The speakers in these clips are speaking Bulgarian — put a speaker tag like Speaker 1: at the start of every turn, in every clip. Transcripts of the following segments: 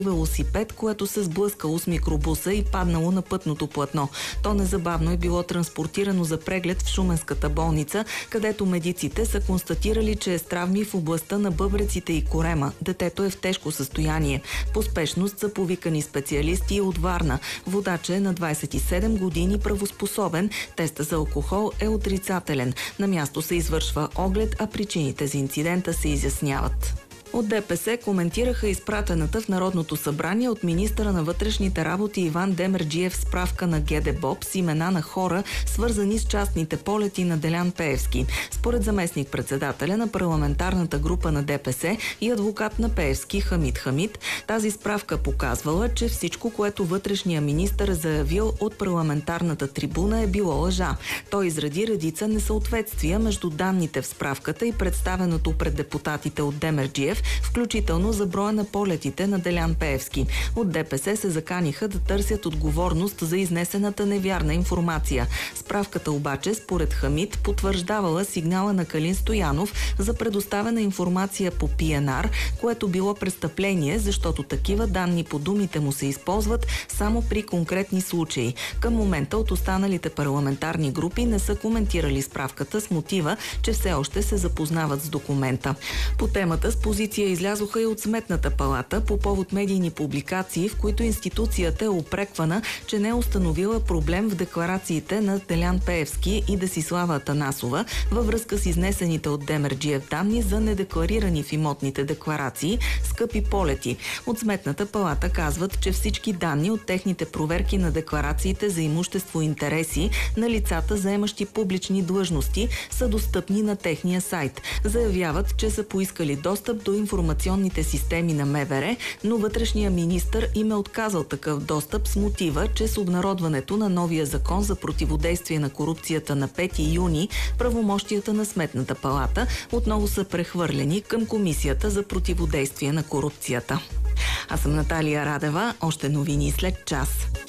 Speaker 1: велосипед, което се сблъскало с микробуса и паднало на пътното платно. То незабавно е било транспортирано за преглед в Шуменската болница, където медиците са констатирали, че е с травми в областта на бъбреците и корема. Детето е в тежко състояние. По спешност са повикани специалисти от Варна. Водачът е на 27 години, правоспособен. Тестът за алкохол е отрицателен. На място се извършва оглед, а причините за инцидента се изясняват. От ДПС коментираха изпратената в Народното събрание от министъра на вътрешните работи Иван Демерджиев справка на ГДБОП с имена на хора, свързани с частните полети на Делян Пеевски. Според заместник-председателя на парламентарната група на ДПС и адвокат на Пеевски Хамид Хамид, тази справка показвала, че всичко, което вътрешния министър е заявил от парламентарната трибуна, е било лъжа. Той изради редица несъответствия между данните в справката и представеното пред депутатите от Демерджиев, включително за броя на полетите на Делян Пеевски. От ДПС се заканиха да търсят отговорност за изнесената невярна информация. Справката обаче, според Хамид, потвърждавала сигнала на Калин Стоянов за предоставена информация по ПНР, което било престъпление, защото такива данни по думите му се използват само при конкретни случаи. Към момента от останалите парламентарни групи не са коментирали справката с мотива, че все още се запознават с документа. По темата с позиция излязоха и от Сметната палата по повод медийни публикации, в които институцията е упреквана, че не е установила проблем в декларациите на Делян Пеевски и Десислава Атанасова във връзка с изнесените от Демерджиев данни за недекларирани в имотните декларации скъпи полети. От Сметната палата казват, че всички данни от техните проверки на декларациите за имущество и интереси на лицата, заемащи публични длъжности, са достъпни на техния сайт. Заявяват, че са поискали достъп до информационните системи на МВР, но вътрешния министър им е отказал такъв достъп с мотива, че с обнародването на новия закон за противодействие на корупцията на 5 юни правомощията на Сметната палата отново са прехвърлени към Комисията за противодействие на корупцията. Аз съм Наталия Радева. Още новини след час.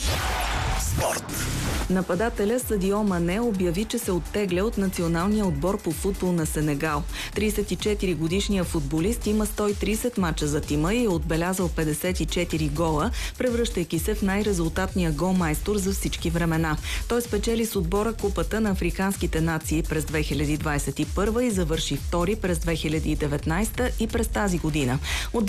Speaker 2: Спорт.
Speaker 1: Нападателя Садио Мане обяви, че се оттегля от националния отбор по футбол на Сенегал. 34-годишният футболист има 130 мача за тима и е отбелязал 54 гола, превръщайки се в най-резултатния голмайстор за всички времена. Той спечели с отбора Купата на африканските нации през 2021 и завърши втори през 2019 и през тази година. От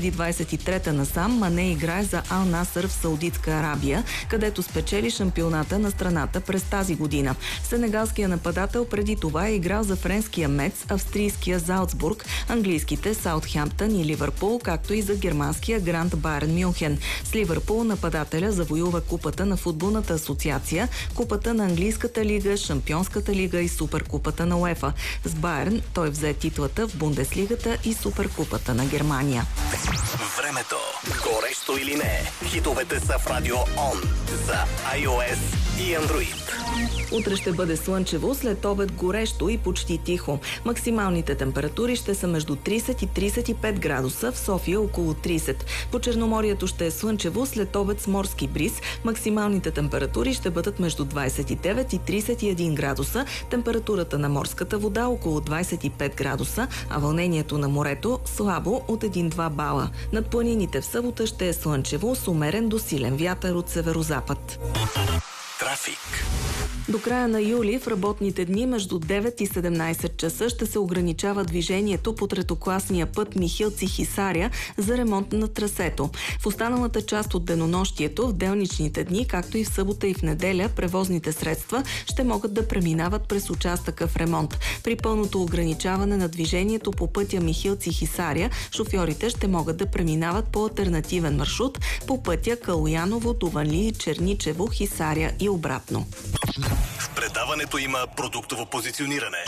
Speaker 1: 2023 насам Мане играе за Ал Насър в Саудитска Арабия, където спечели шампионата на страната през тази година. Сенегалският нападател преди това е играл за френския Мец, австрийския Залцбург, английските Саутхемптън и Ливърпул, както и за германския Гранд Байерн Мюнхен. С Ливърпул нападателя завоюва Купата на футболната асоциация, Купата на английската лига, Шампионската лига и Суперкупата на УЕФА. С Байерн той взе титлата в Бундеслигата и Суперкупата на Германия.
Speaker 2: Времето. Горещо или не? Хитовете са в Радио Он за iOS и Android.
Speaker 1: Утре ще бъде слънчево, след обед горещо и почти тихо. Максималните температури ще са между 30 и 35 градуса, в София около 30. По Черноморието ще е слънчево, след обед с морски бриз. Максималните температури ще бъдат между 29 и 31 градуса. Температурата на морската вода около 25 градуса, а вълнението на морето слабо от 1-2 бала. Над планините в събота ще е слънчево с умерен до силен вятър от северозапад.
Speaker 2: Трафик.
Speaker 1: До края на юли в работните дни между 9 и 17 часа ще се ограничава движението по третокласния път Михилци-Хисаря за ремонт на трасето. В останалата част от денонощието, в делничните дни, както и в събота и в неделя, превозните средства ще могат да преминават през участъка в ремонт. При пълното ограничаване на движението по пътя Михилци-Хисаря, шофьорите ще могат да преминават по алтернативен маршрут по пътя Калояново, Дуванли, Черничево, Хисаря и обратно.
Speaker 2: В предаването има продуктово позициониране.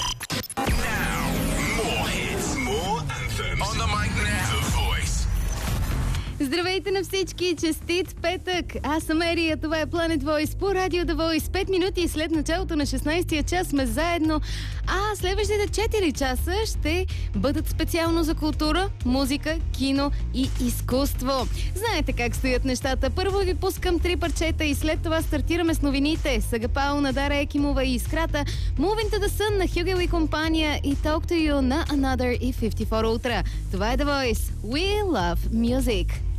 Speaker 3: Здравейте на всички! Честит петък! Аз съм Ери, а това е Planet Voice по Радио The Voice. 5 минути след началото на 16-я час сме заедно, а следващите 4 часа ще бъдат специално за култура, музика, кино и изкуство. Знаете как стоят нещата. Първо ви пускам 3 парчета и след това стартираме с новините. Сагапао на Дара Екимова и Искрата, Moving to the Sun на Хюгел и компания и Talk to You на Another и 54 Ultra. Това е The Voice. We love music.